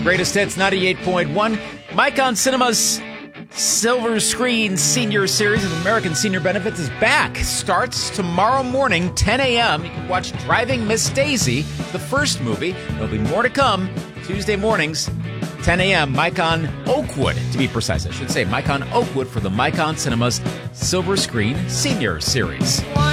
Greatest Hits 98.1. Micon Cinemas Silver Screen Senior Series of American Senior Benefits is back. Starts tomorrow morning, 10 a.m. You can watch Driving Miss Daisy, the first movie. There'll be more to come Tuesday mornings, 10 a.m. Micon Oakwood, to be precise. I should say Micon Oakwood for the Micon Cinemas Silver Screen Senior Series.